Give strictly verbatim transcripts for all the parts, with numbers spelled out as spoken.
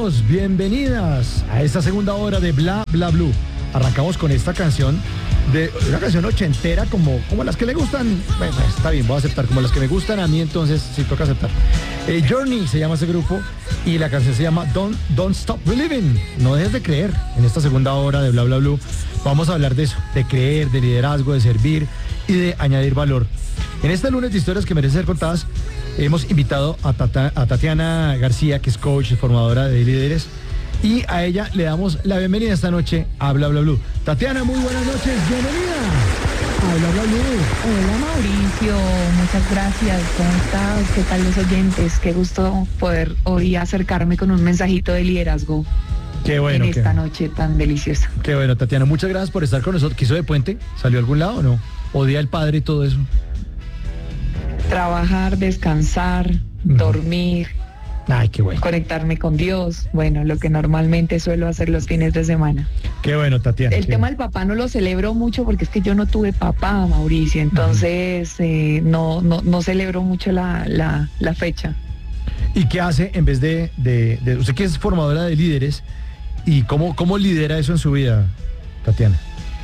Bienvenidos, bienvenidas a esta segunda hora de Bla Bla Blue. Arrancamos con esta canción, de una canción ochentera como, como las que le gustan. Bueno, está bien, voy a aceptar, como las que me gustan a mí, entonces sí toca aceptar. eh, Journey se llama ese grupo y la canción se llama Don't, Don't Stop Believing. No dejes de creer. En esta segunda hora de Bla Bla Blue vamos a hablar de eso, de creer, de liderazgo, de servir y de añadir valor. En este lunes de historias que merecen ser contadas, hemos invitado a, Tata, a Tatiana García, que es coach y formadora de líderes, y a ella le damos la bienvenida esta noche a Bla Bla Blue. Tatiana, muy buenas noches, bienvenida a Bla Bla Blue. Hola Mauricio, muchas gracias, ¿cómo estás? ¿Qué tal los oyentes? Qué gusto poder hoy acercarme con un mensajito de liderazgo. Qué bueno. En esta qué, noche tan deliciosa. Qué bueno, Tatiana, muchas gracias por estar con nosotros. ¿Quiso de puente? ¿Salió a algún lado o no? ¿O Día del Padre y todo eso? Trabajar, descansar, uh-huh. dormir. Ay, qué bueno. Conectarme con Dios, bueno, lo que normalmente suelo hacer los fines de semana. Qué bueno, Tatiana. El tema bueno. del papá no lo celebro mucho porque es que yo no tuve papá, Mauricio, entonces uh-huh. eh, no, no, no celebro mucho la, la, la fecha. ¿Y qué hace en vez de, de, de usted que es formadora de líderes, y cómo, cómo lidera eso en su vida, Tatiana?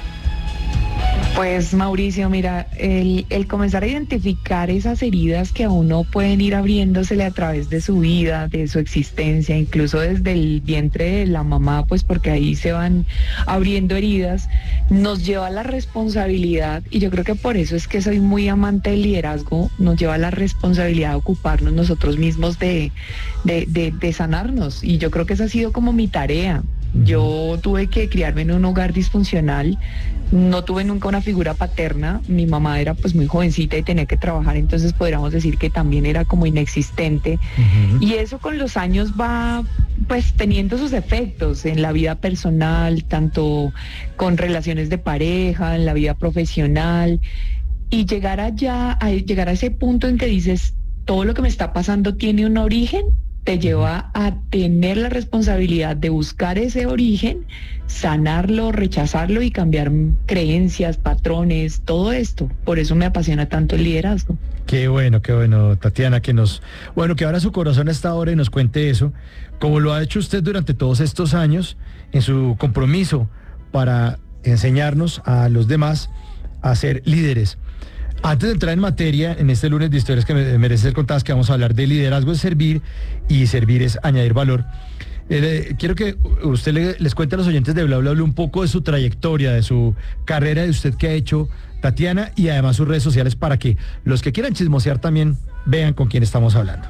Pues Mauricio, mira, el, el comenzar a identificar esas heridas que a uno pueden ir abriéndosele a través de su vida, de su existencia, incluso desde el vientre de la mamá, pues porque ahí se van abriendo heridas, nos lleva a la responsabilidad, y yo creo que por eso es que soy muy amante del liderazgo, nos lleva a la responsabilidad de ocuparnos nosotros mismos de, de, de, de sanarnos, y yo creo que esa ha sido como mi tarea. Yo tuve que criarme en un hogar disfuncional, no tuve nunca una figura paterna, mi mamá era pues muy jovencita y tenía que trabajar, entonces podríamos decir que también era como inexistente, uh-huh. y eso con los años va pues teniendo sus efectos en la vida personal, tanto con relaciones de pareja, en la vida profesional, y llegar allá, a llegar a ese punto en que dices, todo lo que me está pasando tiene un origen, te lleva a tener la responsabilidad de buscar ese origen, sanarlo, rechazarlo y cambiar creencias, patrones, todo esto. Por eso me apasiona tanto el liderazgo. Qué bueno, qué bueno, Tatiana, que nos, bueno, que abra su corazón a esta hora y nos cuente eso, como lo ha hecho usted durante todos estos años en su compromiso para enseñarnos a los demás a ser líderes. Antes de entrar en materia, en este lunes de historias que merecen ser contadas, que vamos a hablar de liderazgo es servir y servir es añadir valor. Eh, quiero que usted le, les cuente a los oyentes de Bla Bla Bla un poco de su trayectoria, de su carrera, de usted que ha hecho, Tatiana, y además sus redes sociales para que los que quieran chismosear también vean con quién estamos hablando.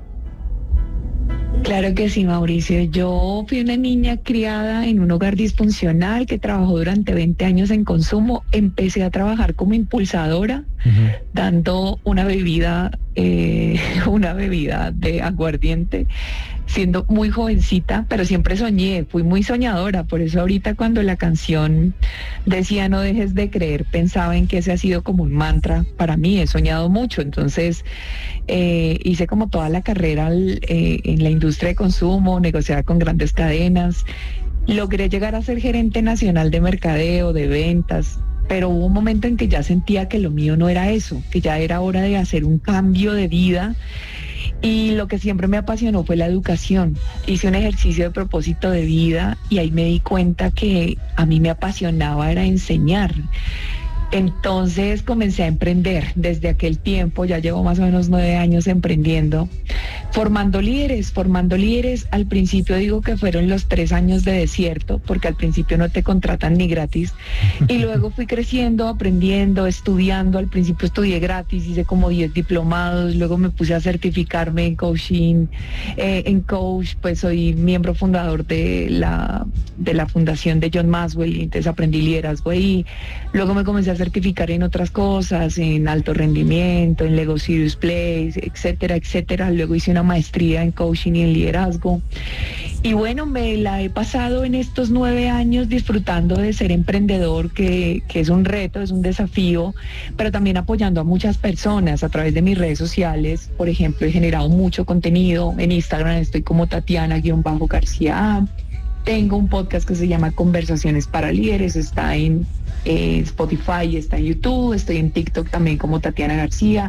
Claro que sí, Mauricio. Yo fui una niña criada en un hogar disfuncional que trabajó durante veinte años en consumo. Empecé a trabajar como impulsadora, uh-huh. dando una bebida, eh, una bebida de aguardiente, siendo muy jovencita, pero siempre soñé, fui muy soñadora. Por eso ahorita cuando la canción decía no dejes de creer, pensaba en que ese ha sido como un mantra para mí. He soñado mucho, entonces eh, hice como toda la carrera eh, en la industria de consumo, negociaba con grandes cadenas, logré llegar a ser gerente nacional de mercadeo, de ventas, pero hubo un momento en que ya sentía que lo mío no era eso, que ya era hora de hacer un cambio de vida. Y lo que siempre me apasionó fue la educación. Hice un ejercicio de propósito de vida y ahí me di cuenta que a mí me apasionaba era enseñar. Entonces comencé a emprender desde aquel tiempo, ya llevo más o menos nueve años emprendiendo, formando líderes, formando líderes. Al principio digo que fueron los tres años de desierto, porque al principio no te contratan ni gratis, y luego fui creciendo, aprendiendo, estudiando. Al principio estudié gratis, hice como diez diplomados, luego me puse a certificarme en coaching, eh, en coach, pues soy miembro fundador de la, de la fundación de John Maxwell, y entonces aprendí liderazgo ahí. Luego me comencé a certificar en otras cosas, en alto rendimiento, en Lego Serious Plays, etcétera, etcétera. Luego hice una maestría en coaching y en liderazgo. Y bueno, me la he pasado en estos nueve años disfrutando de ser emprendedor, que, que es un reto, es un desafío, pero también apoyando a muchas personas a través de mis redes sociales. Por ejemplo, he generado mucho contenido. En Instagram estoy como Tatiana-García. Tengo un podcast que se llama Conversaciones para Líderes, está en eh, Spotify, está en YouTube, estoy en TikTok también como Tatiana García.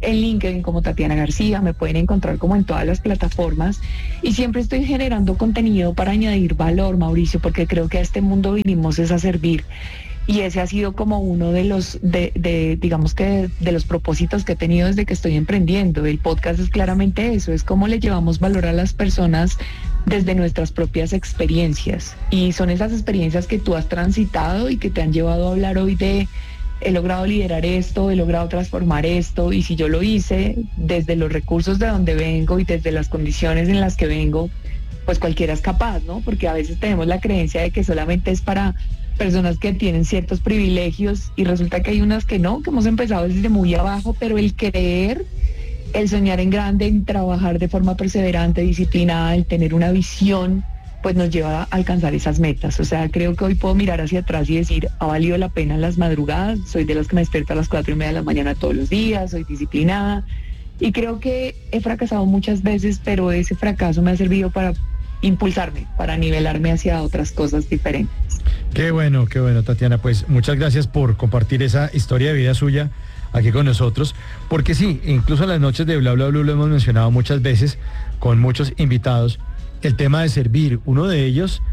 en LinkedIn como Tatiana García, me pueden encontrar como en todas las plataformas y siempre estoy generando contenido para añadir valor, Mauricio, porque creo que a este mundo vinimos es a servir. Y ese ha sido como uno de los, de, de digamos que de, de los propósitos que he tenido desde que estoy emprendiendo. El podcast es claramente eso, es cómo le llevamos valor a las personas desde nuestras propias experiencias. Y son esas experiencias que tú has transitado y que te han llevado a hablar hoy de he logrado liderar esto, he logrado transformar esto, y si yo lo hice desde los recursos de donde vengo y desde las condiciones en las que vengo, pues cualquiera es capaz, ¿no? Porque a veces tenemos la creencia de que solamente es para personas que tienen ciertos privilegios y resulta que hay unas que no, que hemos empezado desde muy abajo, pero el creer, el soñar en grande, el trabajar de forma perseverante, disciplinada, el tener una visión, pues nos lleva a alcanzar esas metas. O sea, creo que hoy puedo mirar hacia atrás y decir, ha valido la pena las madrugadas, soy de las que me despierto a las cuatro y media de la mañana todos los días, soy disciplinada y creo que he fracasado muchas veces, pero ese fracaso me ha servido para impulsarme, para nivelarme hacia otras cosas diferentes. Qué bueno, qué bueno, Tatiana. Pues muchas gracias por compartir esa historia de vida suya aquí con nosotros, porque sí, incluso en las noches de Bla Bla Blue lo hemos mencionado muchas veces con muchos invitados, el tema de servir. Uno de ellos,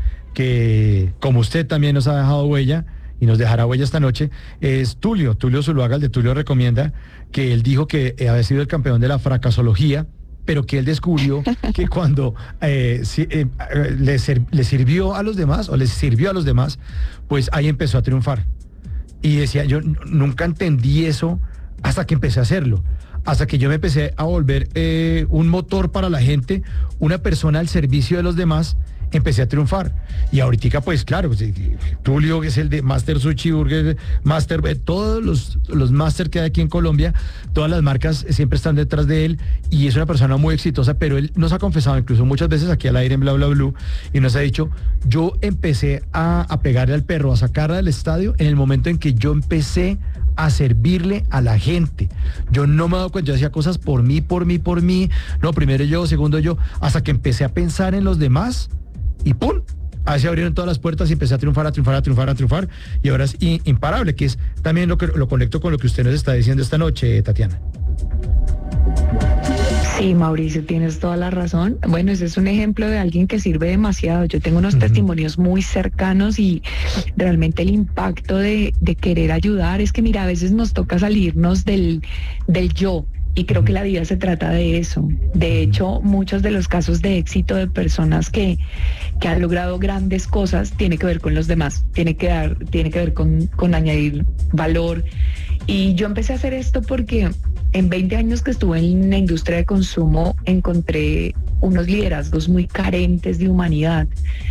que como usted también nos ha dejado huella y nos dejará huella esta noche, es Tulio, Tulio Zuluaga, el de Tulio Recomienda, que él dijo que había sido el campeón de la fracasología, pero que él descubrió que cuando eh, si, eh, le, ser, le sirvió a los demás, o les sirvió a los demás, pues ahí empezó a triunfar. Y decía, yo n- nunca entendí eso hasta que empecé a hacerlo, hasta que yo me empecé a volver eh, un motor para la gente, una persona al servicio de los demás, empecé a triunfar. Y ahorita, pues claro, pues, Tulio, que es el de Master Sushi Burger, Master, eh, todos los, los Master que hay aquí en Colombia, todas las marcas siempre están detrás de él y es una persona muy exitosa, pero él nos ha confesado incluso muchas veces aquí al aire en Bla Bla Blue y nos ha dicho, yo empecé a, a pegarle al perro, a sacarla del estadio en el momento en que yo empecé a servirle a la gente. Yo no me he dado cuenta, yo hacía cosas por mí, por mí, por mí, no, primero yo, segundo yo, hasta que empecé a pensar en los demás y ¡pum! Ahí se abrieron todas las puertas y empecé a triunfar, a triunfar, a triunfar, a triunfar, y ahora es i- imparable, que es también lo que lo conecto con lo que usted nos está diciendo esta noche, Tatiana. Sí, Mauricio, tienes toda la razón. Bueno, ese es un ejemplo de alguien que sirve demasiado. Yo tengo unos uh-huh. testimonios muy cercanos y realmente el impacto de, de querer ayudar es que, mira, a veces nos toca salirnos del, del yo. Y creo que la vida se trata de eso. De hecho, muchos de los casos de éxito de personas que, que han logrado grandes cosas tiene que ver con los demás, tiene que dar, tiene que ver con, con añadir valor. Y yo empecé a hacer esto porque en veinte años que estuve en la industria de consumo encontré unos liderazgos muy carentes de humanidad.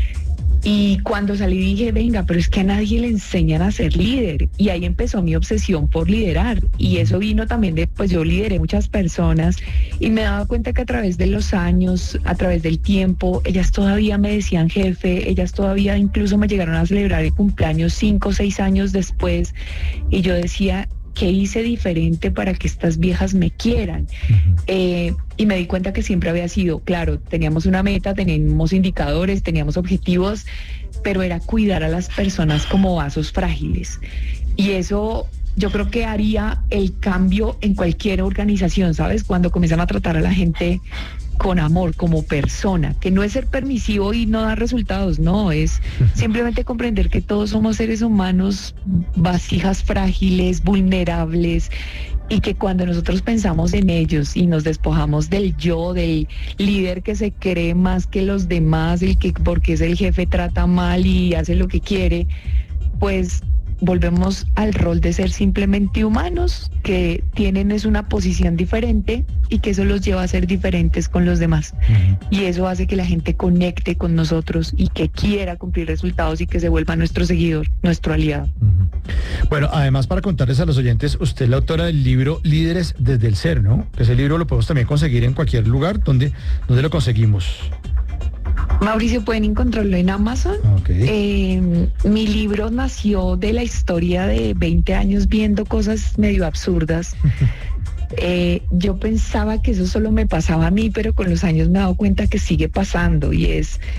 Y cuando salí dije, venga, pero es que a nadie le enseñan a ser líder. Y ahí empezó mi obsesión por liderar. Y eso vino también de, pues yo lideré muchas personas y me daba cuenta que a través de los años, a través del tiempo, ellas todavía me decían jefe, ellas todavía incluso me llegaron a celebrar el cumpleaños cinco o seis años después. Y yo decía, ¿qué hice diferente para que estas viejas me quieran? Uh-huh. Eh, y me di cuenta que siempre había sido, claro, teníamos una meta, teníamos indicadores, teníamos objetivos, pero era cuidar a las personas como vasos frágiles. Y eso yo creo que haría el cambio en cualquier organización, ¿sabes? Cuando comienzan a tratar a la gente con amor, como persona, que no es ser permisivo y no dar resultados, no, es simplemente comprender que todos somos seres humanos, vasijas frágiles, vulnerables, y que cuando nosotros pensamos en ellos y nos despojamos del yo, del líder que se cree más que los demás, el que porque es el jefe trata mal y hace lo que quiere, pues volvemos al rol de ser simplemente humanos que tienen es una posición diferente y que eso los lleva a ser diferentes con los demás. Uh-huh. Y eso hace que la gente conecte con nosotros y que quiera cumplir resultados y que se vuelva nuestro seguidor, nuestro aliado. Uh-huh. Bueno, además para contarles a los oyentes, usted es la autora del libro Líderes desde el Ser, ¿no? Ese libro lo podemos también conseguir en cualquier lugar. ¿Dónde, dónde lo conseguimos? Mauricio, pueden encontrarlo en Amazon. Okay. Eh, mi libro nació de la historia de veinte años viendo cosas medio absurdas. Eh, yo pensaba que eso solo me pasaba a mí, pero con los años me he dado cuenta que sigue pasando y es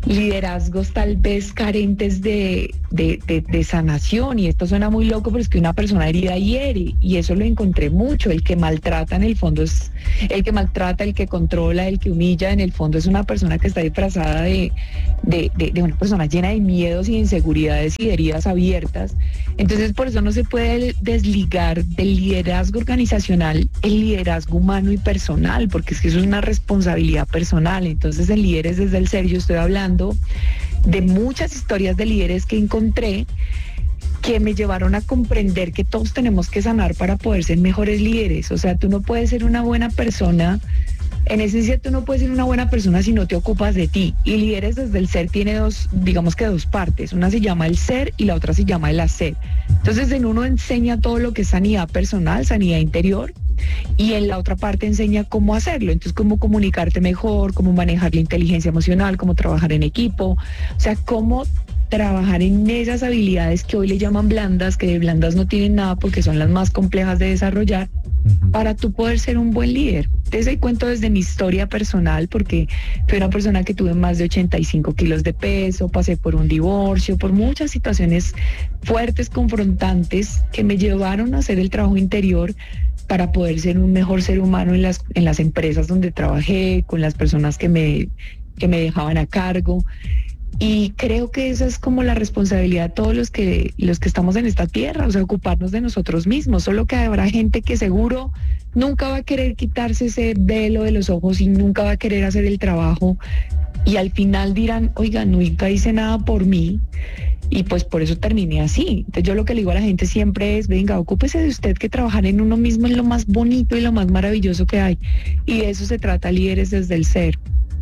liderazgos tal vez carentes de, de, de, de sanación, y esto suena muy loco, pero es que una persona herida hiere, y eso lo encontré mucho. El que maltrata en el fondo es el que maltrata, el que controla, el que humilla, en el fondo es una persona que está disfrazada de, de, de, de una persona llena de miedos y de inseguridades y de heridas abiertas. Entonces por eso no se puede desligar del liderazgo organizacional el liderazgo humano y personal, porque es que eso es una responsabilidad personal. Entonces en Líderes desde el Ser yo estoy hablando de muchas historias de líderes que encontré que me llevaron a comprender que todos tenemos que sanar para poder ser mejores líderes. O sea, tú no puedes ser una buena persona, en esencia tú no puedes ser una buena persona si no te ocupas de ti. Y Líderes desde el Ser tiene dos, digamos que dos partes. Una se llama el ser y la otra se llama el hacer. Entonces en uno enseña todo lo que es sanidad personal, sanidad interior, y en la otra parte enseña cómo hacerlo. Entonces cómo comunicarte mejor, cómo manejar la inteligencia emocional, cómo trabajar en equipo, o sea, cómo trabajar en esas habilidades que hoy le llaman blandas, que de blandas no tienen nada porque son las más complejas de desarrollar, uh-huh, para tú poder ser un buen líder. Entonces ahí cuento desde mi historia personal, porque fui una persona que tuve más de ochenta y cinco kilos de peso, pasé por un divorcio, por muchas situaciones fuertes, confrontantes, que me llevaron a hacer el trabajo interior para poder ser un mejor ser humano en las, en las empresas donde trabajé, con las personas que me, que me dejaban a cargo. Y creo que esa es como la responsabilidad de todos los que, los que estamos en esta tierra, o sea, ocuparnos de nosotros mismos. Solo que habrá gente que seguro nunca va a querer quitarse ese velo de los ojos y nunca va a querer hacer el trabajo. Y al final dirán, oiga, nunca hice nada por mí. Y pues por eso terminé así. Entonces yo lo que le digo a la gente siempre es, venga, ocúpese de usted, que trabajar en uno mismo es lo más bonito y lo más maravilloso que hay. Y de eso se trata Líderes desde el Ser.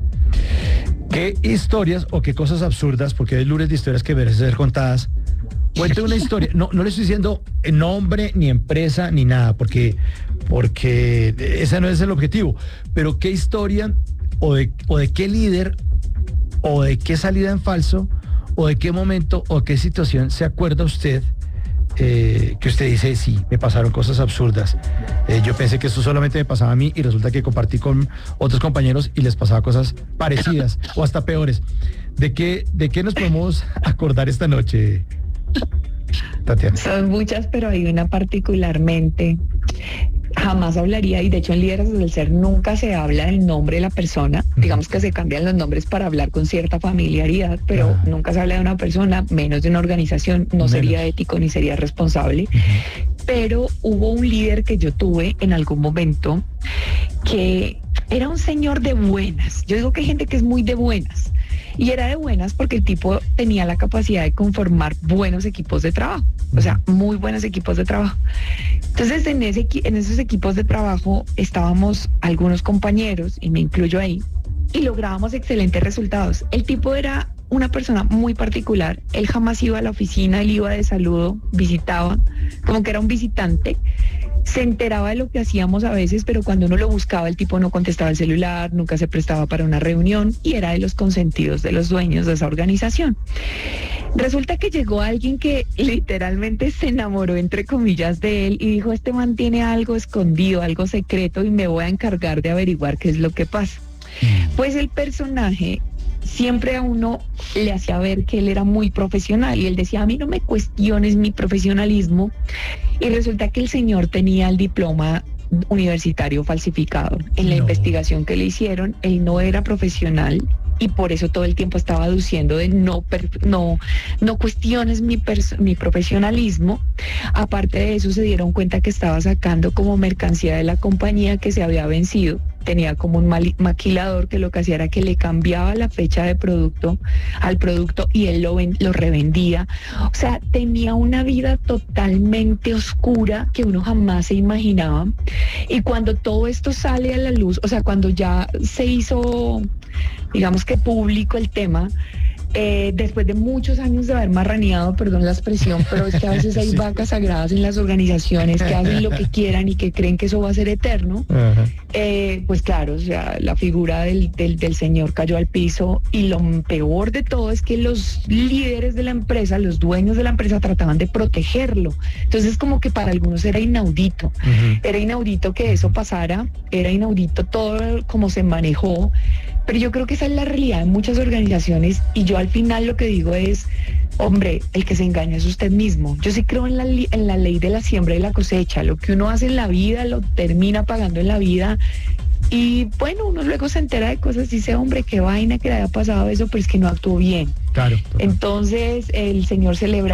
¿Qué historias o qué cosas absurdas, porque hay lunes de historias que merecen ser contadas? Cuente una historia. No, no le estoy diciendo nombre, ni empresa, ni nada, porque, porque ese no es el objetivo. Pero qué historia o de, o de qué líder o de qué salida en falso o de qué momento o qué situación se acuerda usted eh, que usted dice, sí, me pasaron cosas absurdas. Eh, yo pensé que esto solamente me pasaba a mí y resulta que compartí con otros compañeros y les pasaba cosas parecidas o hasta peores. ¿De qué, de qué nos podemos acordar esta noche, Tatiana? Son muchas, pero hay una particularmente. Jamás hablaría, y de hecho en Líderes del Ser nunca se habla del nombre de la persona. Uh-huh. Digamos que se cambian los nombres para hablar con cierta familiaridad, pero uh-huh, nunca se habla de una persona, menos de una organización. No menos. Sería ético ni sería responsable. Uh-huh. Pero hubo un líder que yo tuve en algún momento que era un señor de buenas. Yo digo que hay gente que es muy de buenas. Y era de buenas porque el tipo tenía la capacidad de conformar buenos equipos de trabajo, o sea, muy buenos equipos de trabajo. Entonces, en, ese, en esos equipos de trabajo estábamos algunos compañeros, y me incluyo ahí, y lográbamos excelentes resultados. El tipo era una persona muy particular. Él jamás iba a la oficina, él iba de saludo, visitaba, como que era un visitante. Se enteraba de lo que hacíamos a veces, pero cuando uno lo buscaba, el tipo no contestaba el celular, nunca se prestaba para una reunión, y era de los consentidos de los dueños de esa organización. Resulta que llegó alguien que literalmente se enamoró, entre comillas, de él y dijo, este man tiene algo escondido, algo secreto, y me voy a encargar de averiguar qué es lo que pasa. Pues el personaje siempre a uno le hacía ver que él era muy profesional, y él decía, a mí no me cuestiones mi profesionalismo, y resulta que el señor tenía el diploma universitario falsificado. En la no. investigación que le hicieron, él no era profesional, y por eso todo el tiempo estaba aduciendo de no, per, no, no cuestiones mi, pers- mi profesionalismo. Aparte de eso, se dieron cuenta que estaba sacando como mercancía de la compañía que se había vencido. Tenía como un mal- maquilador que lo que hacía era que le cambiaba la fecha de producto al producto y él lo, ven- lo revendía. O sea, tenía una vida totalmente oscura que uno jamás se imaginaba. Y cuando todo esto sale a la luz, o sea, cuando ya se hizo, digamos que público el tema, eh, después de muchos años de haber marraneado, perdón la expresión, pero es que a veces hay sí. vacas sagradas en las organizaciones que hacen lo que quieran y que creen que eso va a ser eterno, uh-huh. eh, pues claro, o sea, la figura del, del, del señor cayó al piso, y lo peor de todo es que los líderes de la empresa, los dueños de la empresa, trataban de protegerlo. Entonces como que para algunos era inaudito, uh-huh. era inaudito que eso pasara, era inaudito todo como se manejó. Pero yo creo que esa es la realidad en muchas organizaciones y yo al final lo que digo es, hombre, el que se engaña es usted mismo. Yo sí creo en la, en la ley de la siembra y la cosecha. Lo que uno hace en la vida lo termina pagando en la vida. Y bueno, uno luego se entera de cosas y dice, hombre, qué vaina que le haya pasado eso, pero es que no actuó bien. Claro. Total. Entonces el señor celebra